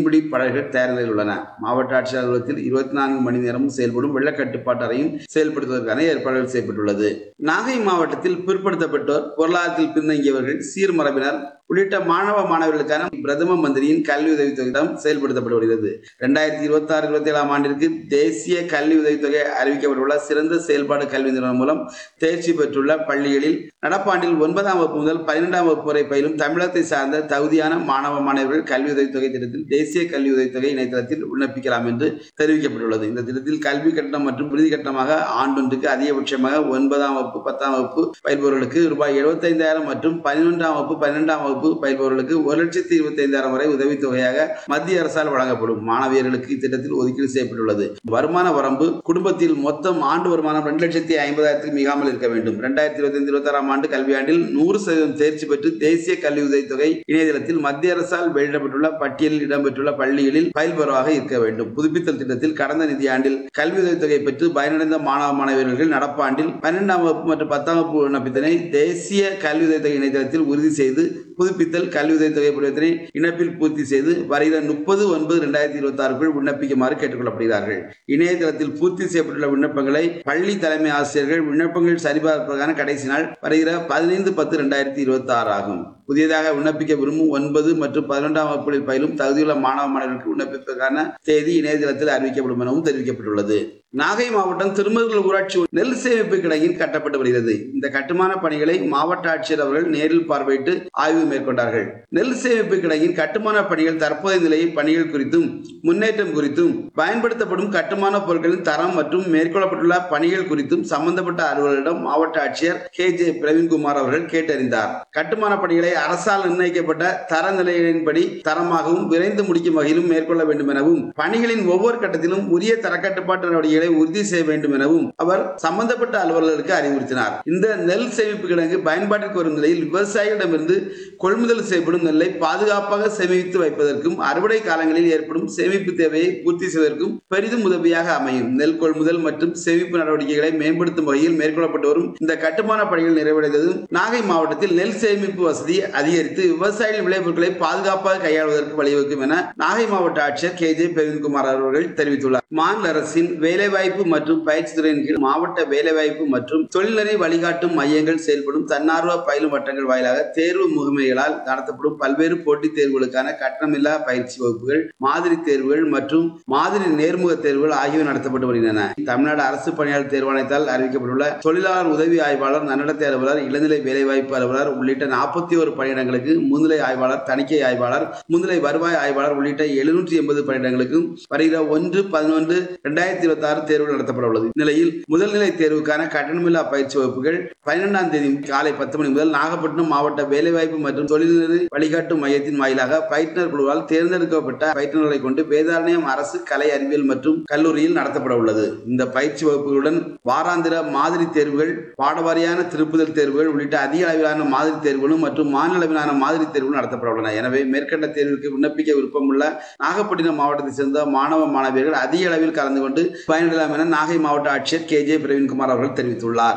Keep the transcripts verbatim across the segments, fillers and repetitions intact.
மீன்பிடி படகுகள் தயார் நிலையில் உள்ளன. மாவட்ட ஆட்சியர் அலுவலகத்தில் இருபத்தி நான்கு மணி நேரமும் செயல்படும் வெள்ள கட்டுப்பாட்டு அறையும் செயல்படுத்துவதற்கான ஏற்பாடுகள் செய்யப்பட்டுள்ளது. நாகை மாவட்டத்தில் பிற்படுத்தப்பட்டோர், பொருளாதாரத்தில் பின்தங்கியவர்கள், சீர்மரபினர் உள்ளிட்ட மாணவ மாணவர்களுக்கான பிரதம மந்திரியின் கல்வி உதவித்தொகை திட்டம் செயல்படுத்தப்பட்டு வருகிறது. இரண்டாயிரத்தி இருபத்தி ஆறு இருபத்தி ஏழாம் ஆண்டிற்கு தேசிய கல்வி உதவித்தொகை அறிவிக்கப்பட்டுள்ள சிறந்த செயல்பாடு கல்வி நிறுவனம் மூலம் தேர்ச்சி பெற்றுள்ள பள்ளிகளில் நடப்பாண்டில் ஒன்பதாம் வகுப்பு முதல் பன்னிரெண்டாம் வகுப்பு வரை பயிலும் தமிழகத்தை சார்ந்த தகுதியான மாணவ மாணவர்கள் கல்வி உதவித்தொகை திட்டத்தில் தேசிய கல்வி உதவித்தொகை இணையதளத்தில் விண்ணப்பிக்கலாம் என்று தெரிவிக்கப்பட்டுள்ளது. இந்த திட்டத்தில் கல்வி கட்டணம் மற்றும் விடுதி கட்டணமாக ஆண்டொன்றுக்கு அதிகபட்சமாக ஒன்பதாம் வகுப்பு பத்தாம் வகுப்பு பயில்பவர்களுக்கு ரூபாய் எழுபத்தி ஐந்தாயிரம் மற்றும் பதினொன்றாம் வகுப்பு பன்னிரெண்டாம் வகுப்பு பயில்பவர்களுக்கு ஒரு லட்சத்தி இருபத்தி ஐந்தாயிரம் வரை உதவித்தொகையாக மத்திய அரசால் வழங்கப்படும். மாணவியர்களுக்கு இத்திட்டத்தில் ஒதுக்கீடு செய்யப்பட்டுள்ளது. வருமான வரம்பு குடும்பத்தில் மொத்தம் ஆண்டு வருமானம் இரண்டு லட்சத்தி ஐம்பதாயிரத்துக்கு மிகாமல் இருக்க வேண்டும். இரண்டாயிரத்தி இருபத்தி ஐந்து இருபத்தி ஆறாம் ஆண்டு கல்வியாண்டில் நூறு சதவீதம் தேர்ச்சி பெற்று தேசிய கல்வி உதவித்தொகை இணையதளத்தில் மத்திய அரசால் வெளியிடப்பட்டுள்ள பட்டியலில் இடம்பெற்றுள்ள பள்ளிகளில் பயில்பவராக இருக்க வேண்டும். புதுப்பித்தல் திட்டத்தில் கடந்த நிதியாண்டில் கல்வி உதவித்தொகை பெற்று பயனடைந்த மாணவ மாணவியர்கள் நடப்பாண்டில் பன்னிரெண்டாம் வகுப்பு மற்றும் பத்தாம் வகுப்பு விண்ணப்பத்தினை தேசிய கல்வி உதவித்தொகை இணையதளத்தில் உறுதி செய்து புதுப்பித்தல் கல்வி உதவித்தொகை படிவத்தினை இணைப்பில் பூர்த்தி செய்து வருகிற முப்பது ஒன்பது இரண்டாயிரத்தி இருபத்தி ஆறுக்குள் விண்ணப்பிக்குமாறு கேட்டுக் கொள்ளப்படுகிறார்கள். இணையதளத்தில் பூர்த்தி செய்யப்பட்டுள்ள விண்ணப்பங்களை பள்ளி தலைமை ஆசிரியர்கள் விண்ணப்பங்கள் சரிபார்ப்பதற்கான கடைசி நாள் வருகிற பதினைந்து பத்து இரண்டாயிரத்தி இருபத்தி ஆறு ஆகும். புதியதாக விண்ணப்பிக்க விரும்பும் ஒன்பது மற்றும் பதினொன்றாம் வகுப்புகளில் பயிலும் தகுதியுள்ள மாணவ மாணவர்களுக்கு விண்ணப்பிப்பதற்கான தேதி இணையதளத்தில் அறிவிக்கப்படும் எனவும் தெரிவிக்கப்பட்டுள்ளது. நாகை மாவட்டம் திருமருகல் ஊராட்சி நெல் சேமிப்பு கிடங்கில் கட்டப்பட்டு வருகிறது. இந்த கட்டுமான பணிகளை மாவட்ட ஆட்சியர் அவர்கள் நேரில் பார்வையிட்டு ஆய்வு மேற்கொண்டார்கள். நெல் சேமிப்பு கிடங்கின் கட்டுமான பணிகள் தற்போதைய நிலையில் பணிகள் குறித்தும் முன்னேற்றம் குறித்தும் பயன்படுத்தப்படும் கட்டுமான பொருட்களின் தரம் மற்றும் மேற்கொள்ளப்பட்டுள்ள பணிகள் குறித்தும் சம்பந்தப்பட்ட அலுவலரிடம் மாவட்ட ஆட்சியர் கே ஜே பிரவீன்குமார் அவர்கள் கேட்டறிந்தார். கட்டுமான பணிகளை அரசால் நிர்ணயிக்கப்பட்ட தரநிலைகளின்படி தரமாகவும் விரைந்து முடிக்கும் வகையிலும் மேற்கொள்ள வேண்டும் எனவும் பணிகளின் ஒவ்வொரு கட்டத்திலும் உரிய தரக்கட்டுப்பாட்டு நடவடிக்கைகளை உறுதி செய்ய வேண்டும் எனவும் அவர் சம்பந்தப்பட்ட அலுவலர்களுக்கு அறிவுறுத்தினார். இந்த நெல் சேமிப்பு கிடங்கு பயன்பாட்டிற்கு வரும் நிலையில் விவசாயிகளிடமிருந்து கொள்முதல் செய்யப்படும் நெல்லை பாதுகாப்பாக சேமித்து வைப்பதற்கும் அறுவடை காலங்களில் ஏற்படும் சேமிப்பு தேவையை பூர்த்தி செய்வதற்கும் பெரிதும் உதவியாக அமையும். நெல் கொள்முதல் மற்றும் சேமிப்பு நடவடிக்கைகளை மேம்படுத்தும் வகையில் மேற்கொள்ளப்பட்டு வரும் இந்த கட்டுமான பணிகள் நிறைவடைந்ததும் நாகை மாவட்டத்தில் நெல் சேமிப்பு வசதி அதிகரித்து விவசாயிகள் விளைபொருட்களை பாதுகாப்பாக கையாளுவதற்கு வழிவகுக்கும் என நாகை மாவட்ட ஆட்சியர் கே ஜே பிரவீன்குமார் அவர்கள் தெரிவித்துள்ளார். மாநில அரசின் வேலைவாய்ப்பு மற்றும் பயிற்சி துறையின் கீழ் மாவட்ட வேலைவாய்ப்பு மற்றும் தொழில்நெறி வழிகாட்டும் மையங்கள் செயல்படும் தன்னார்வ பயிலும் வட்டங்கள் வாயிலாக தேர்வு முகமைகளால் நடத்தப்படும் பல்வேறு போட்டித் தேர்வுகளுக்கான கட்டணமில்லா பயிற்சி வகுப்புகள், மாதிரி தேர்வுகள் மற்றும் மாதிரி நேர்முக தேர்வுகள் ஆகியவை நடத்தப்பட்டு வருகின்றன. தமிழ்நாடு அரசு பணியாளர் தேர்வாணையத்தால் அறிவிக்கப்பட்டுள்ள தொழிலாளர் உதவி ஆய்வாளர், நன்னடத்தை அலுவலர், இளநிலை வேலைவாய்ப்பு அலுவலர் உள்ளிட்ட நாற்பத்தி ஒரு பணியிடங்களுக்கு முன்னிலை ஆய்வாளர், தணிக்கை ஆய்வாளர், முன்னிலை வருவாய் ஆய்வாளர் உள்ளிட்ட எழுநூற்றி எண்பது பணியிடங்களுக்கும் வருகிற ஒன்று பதினொன்று இரண்டாயிரத்தி இருபத்தி ஆறு தேர்வு நடத்தப்பட உள்ளது. நிலையில் முதல்நிலை தேர்வுக்கான கட்டணமில்லா பயிற்சி வகுப்புகள் பன்னிரெண்டாம் தேதி காலை பத்து மணி முதல் நாகப்பட்டினம் மாவட்ட வேலைவாய்ப்பு மற்றும் தொழில்நெறி வழிகாட்டும் மையத்தின் வாயிலாக பயிற்றுனர் குழுவால் தேர்ந்தெடுக்கப்பட்ட பயிற்றுநர்களை கொண்டு வேதாரண்யம் அரசு கலை அறிவியல் மற்றும் கல்லூரியில் நடத்தப்பட உள்ளது. இந்த பயிற்சி வகுப்புகளுடன் வாராந்திர மாதிரி தேர்வுகள், பாடவாரியான திருப்புதல் தேர்வுகள் உள்ளிட்ட அதிக அளவிலான மாதிரி தேர்வுகளும் மற்றும் மாநில அளவிலான மாதிரி தேர்வுகளும் நடத்தப்பட உள்ளன. எனவே மேற்கண்ட தேர்வுக்கு விண்ணப்பிக்க விருப்பமுள்ள நாகப்பட்டினம் மாவட்டத்தை சேர்ந்த மாணவ மாணவியர்கள் அதிக அளவில் கலந்து கொண்டு பயன்படலாம் என நாகை மாவட்ட ஆட்சியர் கே ஜே பிரவீன்குமார் அவர்கள் தெரிவித்துள்ளார்.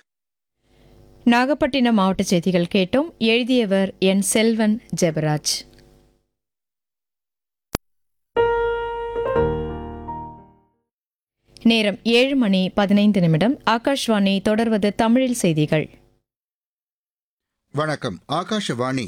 நாகப்பட்டினம் மாவட்ட செய்திகள் கேட்டோம். எழுதியவர் என் செல்வன் ஜெபராஜ். நேரம் ஏழு மணி பதினைந்து நிமிடம். ஆகாஷ்வாணி. தொடர்வது தமிழில் செய்திகள். வணக்கம். ஆகாஷவாணி.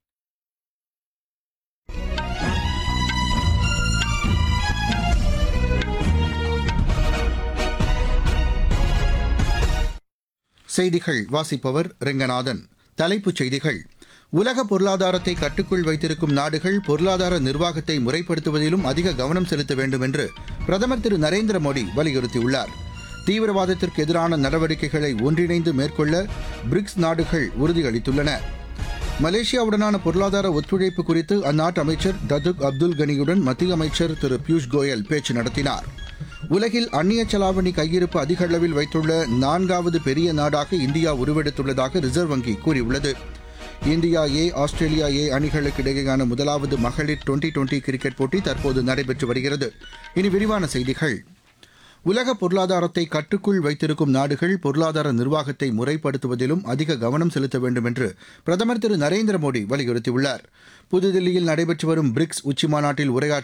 செய்திகள் வாசிப்பவர் ரெங்கநாதன். தலைப்புச் செய்திகள். உலக பொருளாதாரத்தை கட்டுக்குள் வைத்திருக்கும் நாடுகள் பொருளாதார நிர்வாகத்தை முறைப்படுத்துவதிலும் அதிக கவனம் செலுத்த வேண்டும் என்று பிரதமர் திரு நரேந்திர மோடி வலியுறுத்தியுள்ளார். தீவிரவாதத்திற்கு எதிரான நடவடிக்கைகளை ஒன்றிணைந்து மேற்கொள்ள பிரிக்ஸ் நாடுகள் உறுதியளித்துள்ளன. மலேசியாவுடனான பொருளாதார ஒத்துழைப்பு குறித்து அந்நாட்டு அமைச்சர் டதுக் அப்துல் கனியுடன் மத்திய அமைச்சர் திரு பியூஷ் கோயல் பேச்சு நடத்தினார். உலகில் அந்நிய செலாவணி கையிருப்பு அதிக அளவில் வைத்துள்ள நான்காவது பெரிய நாடாக இந்தியா உருவெடுத்துள்ளதாக ரிசர்வ் வங்கி கூறியுள்ளது. இந்தியா ஏ, ஆஸ்திரேலியா ஏ அணிகளுக்கு இடையேயான முதலாவது மகளிர் டுவெண்டி டுவெண்டி கிரிக்கெட் போட்டி தற்போது நடைபெற்று வருகிறது. இனி விரிவான செய்திகள். உலக பொருளாதாரத்தை கட்டுக்குள் வைத்திருக்கும் நாடுகள் பொருளாதார நிர்வாகத்தை முறைப்படுத்துவதிலும் அதிக கவனம் செலுத்த வேண்டும் என்று பிரதமர் திரு நரேந்திர மோடி வலியுறுத்தியுள்ளார். புதுதில்லியில் நடைபெற்று வரும் பிரிக்ஸ் உச்சிமாநாட்டில் உரையாற்ற